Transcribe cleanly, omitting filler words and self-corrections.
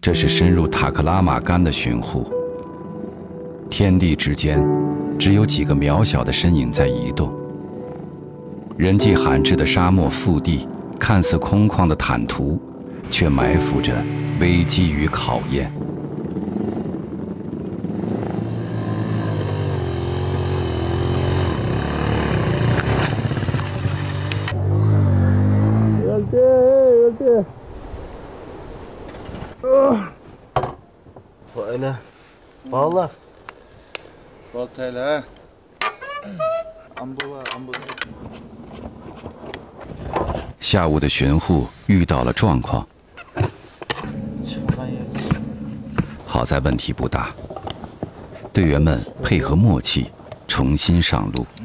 这是深入塔克拉玛干的巡护。天地之间，只有几个渺小的身影在移动。人迹罕至的沙漠腹地，看似空旷的坦途，却埋伏着危机与考验。 Öyle. Vallahi. Voltayla. Ambula. 下午的巡护遇到了状况，好在问题不大，队员们配合默契，重新上路。